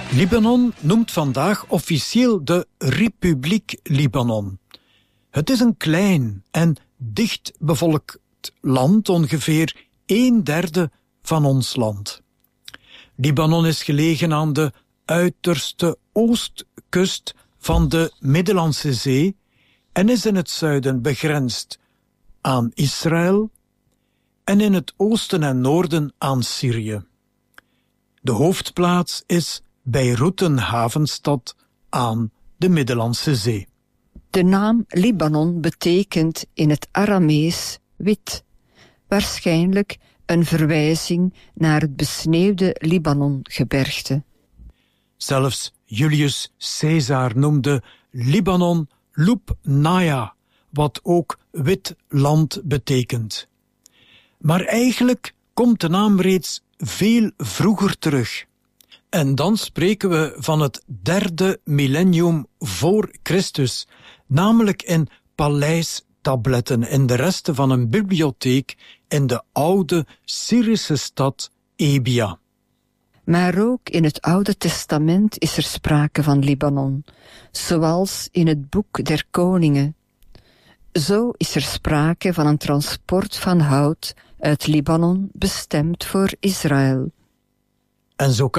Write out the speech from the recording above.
Libanon noemt vandaag officieel de Republiek Libanon. Het is een klein en dicht bevolkt land, ongeveer 1/3 van ons land. Libanon is gelegen aan de uiterste oostkust van de Middellandse Zee en is in het zuiden begrensd aan Israël en in het oosten en noorden aan Syrië. De hoofdplaats is Beirut, een havenstad aan de Middellandse Zee. De naam Libanon betekent in het Aramees wit, waarschijnlijk een verwijzing naar het besneeuwde Libanongebergte. Zelfs Julius Caesar noemde Libanon Lubnaia, wat ook wit land betekent. Maar eigenlijk komt de naam reeds veel vroeger terug. En dan spreken we van het 3e millennium voor Christus, namelijk in paleistabletten in de resten van een bibliotheek in de oude Syrische stad Ebia. Maar ook in het Oude Testament is er sprake van Libanon, zoals in het Boek der Koningen. Zo is er sprake van een transport van hout uit Libanon bestemd voor Israël. En zo